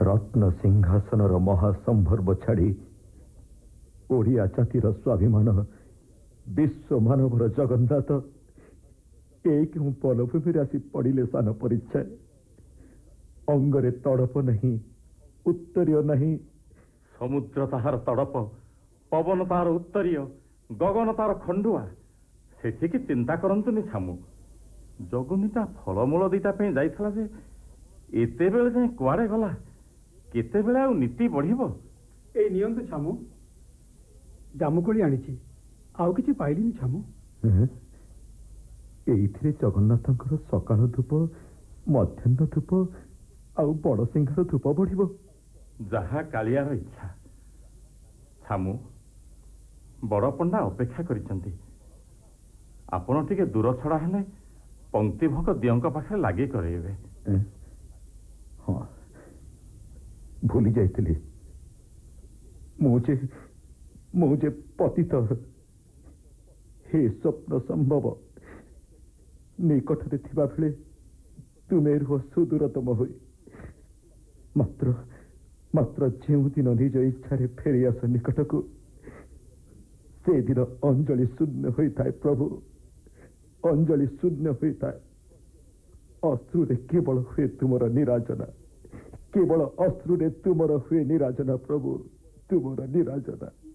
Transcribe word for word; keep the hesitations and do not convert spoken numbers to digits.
रत्न सिंहासनर महासंभर्व छाड़ी ओडिया जातिर स्वाभिमान विश्व मानवर जगन्नाथ एक पलभूमि आसी पड़े सान परिचय अंगरे तड़प नहीं उत्तरीय नहीं समुद्र ताहार तड़प पवन तार उत्तरीय गगन तार खंडुआ से चिंता करंतुनी छामु जगुनीता फलमूल दीटा जाइथला जे एते बेले जाए कुआड़े गला केते बेले आ नीति बढ़िबो ए नियंतु छामु जामुकोली आनिछि आउ किछि पाइलिनी छामु एइथिरे जगन्नाथंकर सकाळ धूप मध्याह्न धूप आउ बड़ सिंहार धूप बढ़िबो जहा कालियार इच्छा छामु बड़ पंडा अपेक्षा करिसंती आपण टिके दूर छड़ा हेले पंक्ति भक दियंक पाखे लागे करेबे हाँ भूली जाइतिली मुझे मुझे पतित हे स्वप्न संभव निकट थिबा बेले तुमे रुह सुदूरतम होई मात्र मात्र जो दिन निज इच्छा फेरी आस निकट को से दिन अंजलि शून्य होता है प्रभु अंजलि शून्य होता है अश्रुरे केवल हुए तुमर निराजना केवल अश्रुरे तुमर हुए निराजना प्रभु तुमर निराजना।